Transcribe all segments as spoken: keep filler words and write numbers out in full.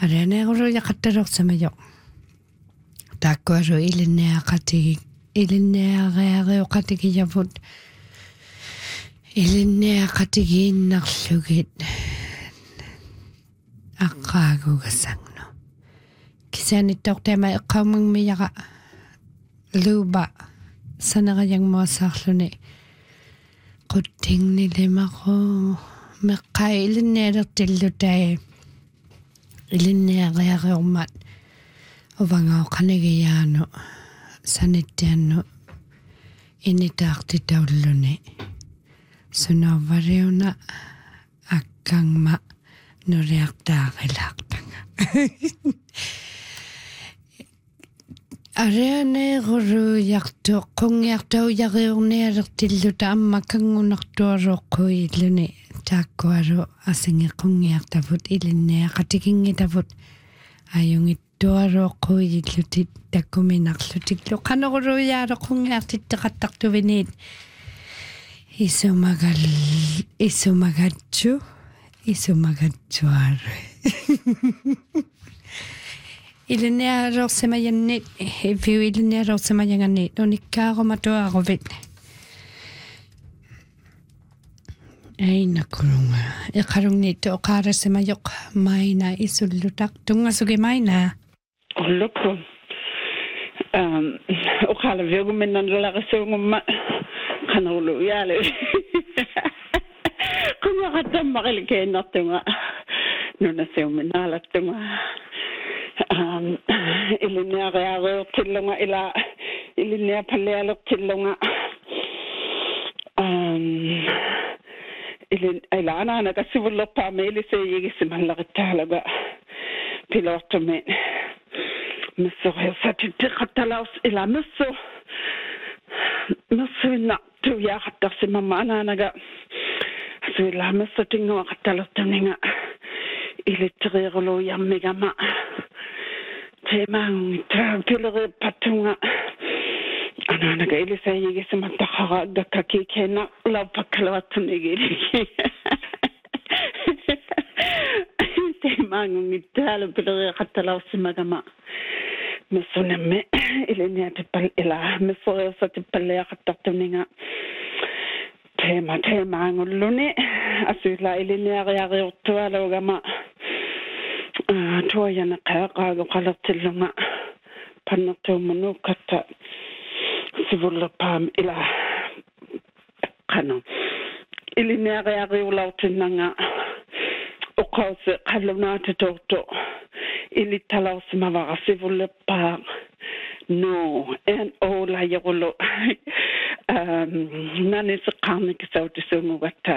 Areneeru yaqattarortamajo taakkuaru ilinniaqatigi ilinniareareoqatigiyavut ilinniaqatigiinnarlugit aqqaagugassangno kisianittortama eqqaumangmiyaqa luuba sanerajangmuasaarluni quttingnilimaru meqqai ilinnialertillutai ilinniareareormat uvangauqanigiyaanu sanittiannu initaartitaulluni sunaavariuna akkangma nuriartaarilaartanga areaneeruru yartu qungiartau yariurnialertilluta amma kangunartuaruoqquilluni taakkuaru asingequngiartavut ilinniaqatigingitavut ayungittuaruoqquillutit takkuminarlutiklu qaneruyaaloqungiartitteqattartuviniit isumagal isumagatsu isumagatsuaru ilinniaroorsimajannit ifiu ilinniaroorsimajangannit unikkaarumattuaruvit Einakurunga iqarungnittu oqaarasimajoq maina isullutaq tungasugi maina Olluku um oqala viogumennan laqasungumma qanulu yaale kuma qatammal keenartunga nuna seuminalattunga um ilinniareareortillunga ila ilinniapallealertillunga um ilin ilana ana kasivullerpa meili seyigisimallaqittaalaga pilortume missoqersatittiqattalaus ila misso missuinna tuyaaqattarsimamma anaanaga suilla missotinguaqattalertuninga ilitteriqulu yammigama teemaangitta pileripattunga anaanaga ilisayigisimantaqara gakkakikeena laupakkalawattunigili teemaangittalu pileriqattalausimagama missunemme iliniatippal ila missoreersatippalleaqattartuninga teema teemaangulluni asuilla iliniariariortualugama tuayana qaaqaagu qalertillunga pannertuummunuukatta sivullerpaam ila qano iliniariariulautinanga uqause qallunaatitorto ilitalausmavara sivullerpaa no en ola yaqulu um nani seqarnikisautisumugatta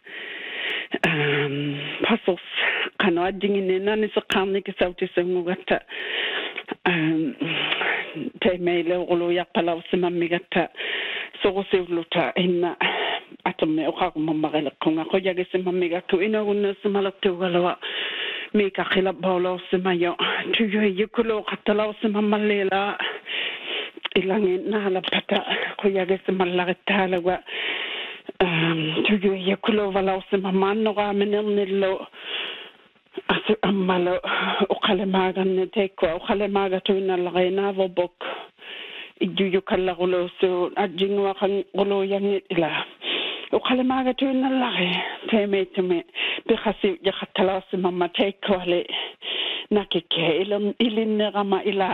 um pasos qano adingine nani seqarnikisautisumugatta um temeile ulu yaqalausimammigatta soqusivluta inna atomme oqaqumamaqelequnga qoyagisimammigattu inagunnaasimalertuugalawa mika khilab bawlausimayo tuyo yikulo qatalausimammallela ilangin naalapata qoyagisimallaqittaalaga um tuyo yikulo valausimammannoqaaminernerlo asu ammalo uqalemaaganne teekko uqalemaagattuinallaqinaavobok ijjuyukallaqulusu ajjingwaqan quluyangit ila uqalemaagattuinallaqi teemeitume bikhasi yaqatalausimamma teekkoale nakike ilum ilinnerama ila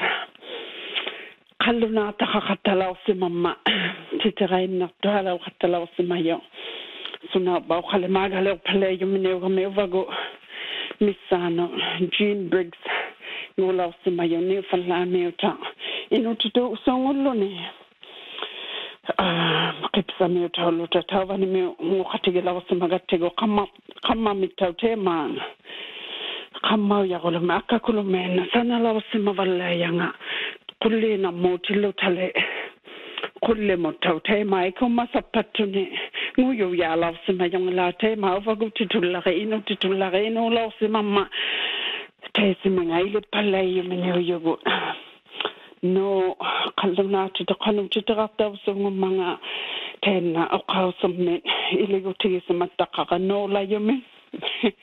qallunaataqa qatalausimamma titerainnertuala uqatalausimayo suna bauqalemaagaleuppaleeyumineugamevagu Missano Jean Briggs ngulausimayo nifallamiuta inututu songulluni ah qipsamiuta luta tawani mi nguqatigilausimagattego qamma qamma mittautemaan qamma yaquluma akkakulumena sanalausimavalayanga qullina mutilutale qulle mottauteema ikuma sappattuni nguyu yalausimayongla teema uvagutitullaqi inutitullaqi inulausimamma teesimangaile pallayuminuyugu no qallunaatita qanuutitaqartavsungumanga teenna oqausummi iligutigisamattaqaqa noolayumi